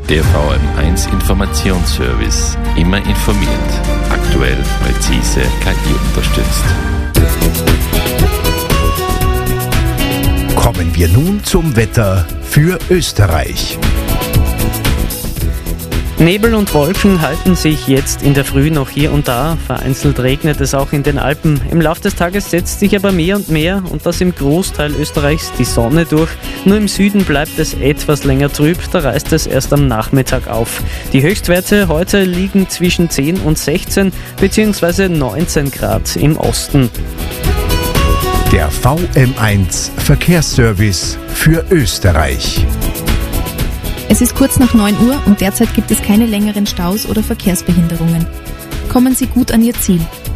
Der VM1 Informationsservice. Immer informiert. Aktuell, präzise, KI unterstützt. Kommen wir nun zum Wetter für Österreich. Nebel und Wolken halten sich jetzt in der Früh noch hier und da. Vereinzelt regnet es auch in den Alpen. Im Laufe des Tages setzt sich aber mehr und mehr und das im Großteil Österreichs die Sonne durch. Nur im Süden bleibt es etwas länger trüb, da reißt es erst am Nachmittag auf. Die Höchstwerte heute liegen zwischen 10 und 16 bzw. 19 Grad im Osten. Der VM1 Verkehrsservice für Österreich. Es ist kurz nach 9 Uhr und derzeit gibt es keine längeren Staus oder Verkehrsbehinderungen. Kommen Sie gut an Ihr Ziel.